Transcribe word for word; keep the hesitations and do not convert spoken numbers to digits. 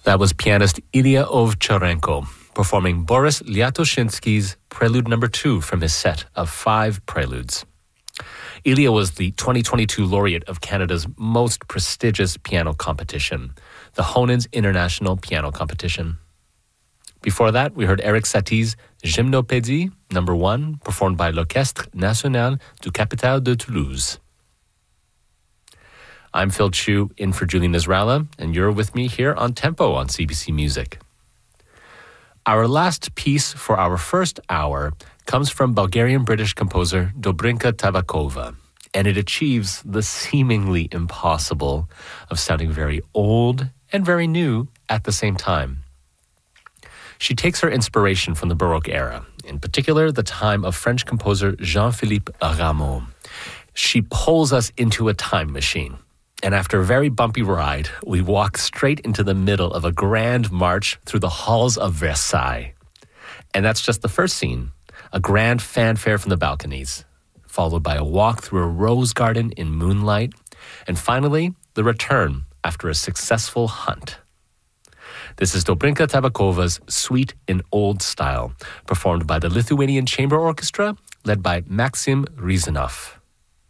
That was pianist Ilya Ovcharenko performing Boris Liatoshinsky's Prelude Number Two from his set of five preludes. Ilya was the twenty twenty-two laureate of Canada's most prestigious piano competition, the Honens International Piano Competition. Before that, we heard Eric Satie's Gymnopédie Number One, performed by l'Orchestre National du Capitale de Toulouse. I'm Phil Chu, in for Julie Nisralla, and you're with me here on Tempo on C B C Music. Our last piece for our first hour comes from Bulgarian-British composer Dobrinka Tabakova, and it achieves the seemingly impossible of sounding very old and very new at the same time. She takes her inspiration from the Baroque era, in particular the time of French composer Jean-Philippe Rameau. She pulls us into a time machine. And after a very bumpy ride, we walk straight into the middle of a grand march through the halls of Versailles. And that's just the first scene, a grand fanfare from the balconies, followed by a walk through a rose garden in moonlight, and finally, the return after a successful hunt. This is Dobrinka Tabakova's Suite in Old Style, performed by the Lithuanian Chamber Orchestra, led by Maxim Rizanov.